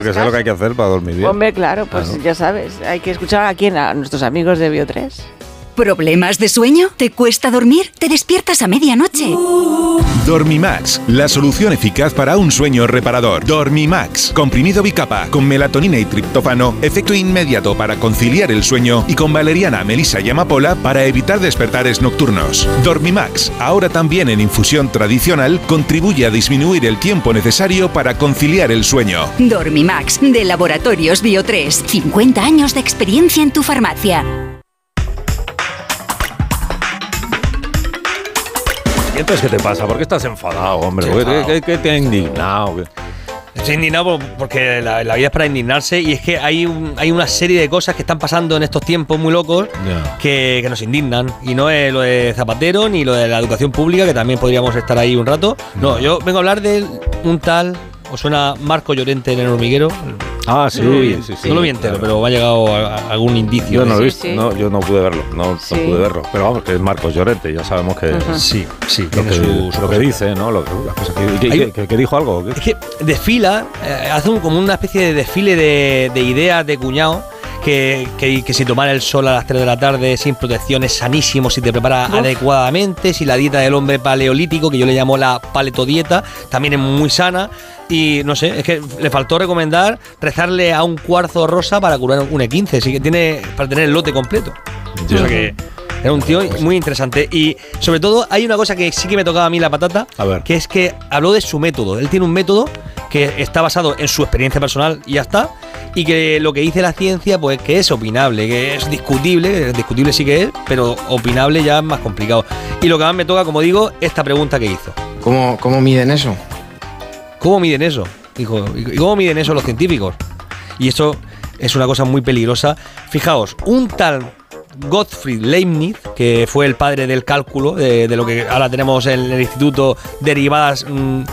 Que sé lo que hay que hacer para dormir bien. Hombre, claro, pues ya sabes, hay que escuchar a quién, a nuestros amigos de Bio3. ¿Problemas de sueño? ¿Te cuesta dormir? ¿Te despiertas a medianoche? Dormimax, la solución eficaz para un sueño reparador. Dormimax, comprimido bicapa, con melatonina y triptófano, efecto inmediato para conciliar el sueño y con valeriana, melisa y amapola para evitar despertares nocturnos. Dormimax, ahora también en infusión tradicional, contribuye a disminuir el tiempo necesario para conciliar el sueño. Dormimax, de Laboratorios Bio3. 50 años de experiencia en tu farmacia. ¿Y entonces qué te pasa? ¿Por qué estás enfadado, hombre? ¿Qué te ha indignado? Estoy indignado porque la vida es para indignarse y es que hay una serie de cosas que están pasando en estos tiempos muy locos que nos indignan. Y no es lo de Zapatero ni lo de la educación pública, que también podríamos estar ahí un rato. No, yo vengo a hablar de un tal... ¿Os suena Marco Llorente en El Hormiguero? Ah, sí. No lo vi entero, pero me ha llegado algún indicio. Yo no lo he visto, no, yo no pude verlo, no pude verlo. Pero vamos, que es Marcos Llorente, ya sabemos que... Sí, lo que dice, ¿no? Las cosas que dijo algo. ¿Qué? Es que desfila, hace como una especie de desfile de ideas de cuñado. Que si tomar el sol a las 3 de la tarde sin protección es sanísimo, si te preparas adecuadamente, si la dieta del hombre paleolítico, que yo le llamo la paletodieta, también es muy sana. Y no sé, es que le faltó recomendar rezarle a un cuarzo rosa para curar un E15, así que para tener el lote completo. O sea que era un tío muy interesante. Y sobre todo hay una cosa que sí que me tocaba a mí la patata, que es que habló de su método. Él tiene un método que está basado en su experiencia personal y ya está. Y que lo que dice la ciencia, pues que es opinable, que es discutible sí que es, pero opinable ya es más complicado. Y lo que más me toca, como digo, esta pregunta que hizo. ¿Cómo miden eso? ¿Cómo miden eso? Dijo, ¿y cómo miden eso los científicos? Y eso es una cosa muy peligrosa. Fijaos, un tal Gottfried Leibniz, que fue el padre del cálculo, de lo que ahora tenemos en el instituto, derivadas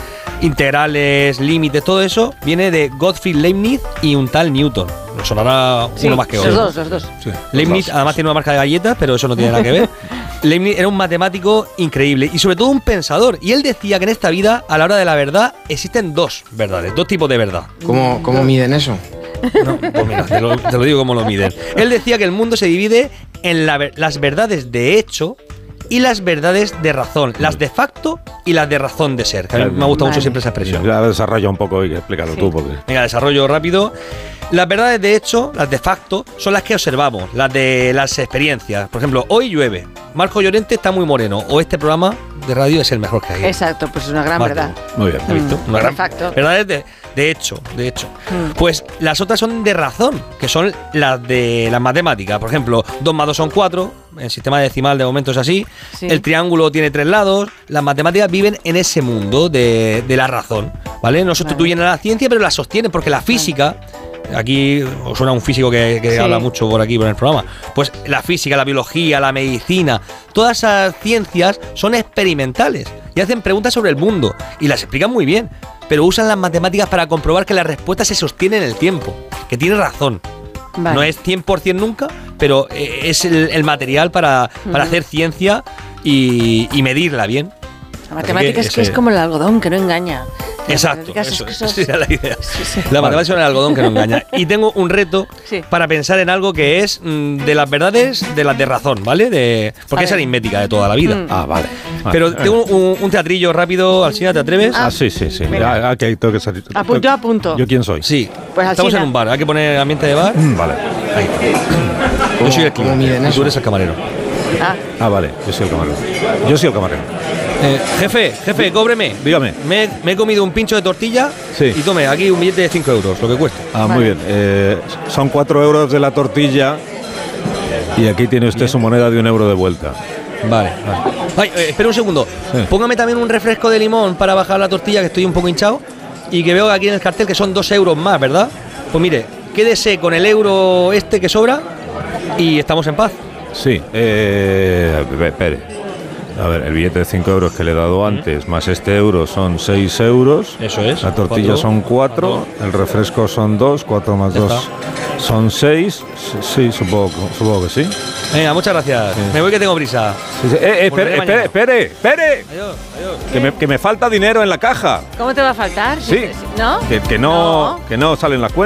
integrales, límites, todo eso, viene de Gottfried Leibniz y un tal Newton. Nos sonará uno más que otro. Los dos. Sí, Leibniz además tiene una marca de galletas, pero eso no tiene nada que ver. Leibniz era un matemático increíble y sobre todo un pensador. Y él decía que en esta vida, a la hora de la verdad, existen dos verdades, dos tipos de verdad. ¿Cómo miden eso? No, pues mira, te lo digo cómo lo miden. Él decía que el mundo se divide en las verdades de hecho y las verdades de razón, las de facto y las de razón de ser. Que a mí me gusta mucho siempre esa expresión. Desarrolla un poco y explícalo tú. Porque... Venga, desarrollo rápido. Las verdades de hecho, las de facto, son las que observamos, las de las experiencias. Por ejemplo, hoy llueve, Marco Llorente está muy moreno, o este programa de radio es el mejor que hay. Exacto, pues es una gran verdad. Muy bien, ¿visto? Una gran facto. Verdades de hecho. Pues las otras son de razón, que son las de las matemáticas. Por ejemplo, 2 más 2 son 4, el sistema decimal de momento es así, el triángulo tiene 3 lados, las matemáticas viven en ese mundo de la razón, ¿vale? No sustituyen a la ciencia, pero la sostienen, porque la física... Aquí os suena un físico que habla mucho por aquí, por el programa. Pues la física, la biología, la medicina, todas esas ciencias son experimentales y hacen preguntas sobre el mundo y las explican muy bien, pero usan las matemáticas para comprobar que la respuesta se sostiene en el tiempo, que tiene razón. Vale. No es 100% nunca, pero es el material para hacer ciencia y medirla bien. La matemática es que es como el algodón, que no engaña. Exacto, esa era la idea. La matemática es el algodón que no engaña. Y tengo un reto para pensar en algo que es de las verdades, de las de razón, ¿vale? Porque es aritmética de toda la vida. Vale. Pero tengo un teatrillo rápido, Alsina, ¿te atreves? Sí. Aquí tengo que salir. Apunto. ¿Yo quién soy? Sí, pues estamos en un bar, hay que poner ambiente de bar. Vale. Ahí está. Yo soy el cliente, tú eres el camarero. Vale, yo soy el camarero. Jefe, cóbreme. Dígame. Me he comido un pincho de tortilla y tome aquí un billete de 5 euros, lo que cueste. Muy bien. Son 4 euros de la tortilla y aquí tiene usted su moneda de 1 euro de vuelta. Vale. Ay, espera un segundo. Póngame también un refresco de limón para bajar la tortilla, que estoy un poco hinchado. Y que veo aquí en el cartel que son 2 euros más, ¿verdad? Pues mire, quédese con el euro que sobra y estamos en paz. Sí, espere. A ver, el billete de 5 euros que le he dado antes, más este euro son 6 euros. Eso es. La tortilla son 4, el refresco son 2, 4 más 2 son 6. Sí, supongo que sí. Venga, muchas gracias. Sí. Me voy que tengo prisa. Espere. Adiós. Que me falta dinero en la caja. ¿Cómo te va a faltar? Sí. ¿No? Que no salen las cuentas.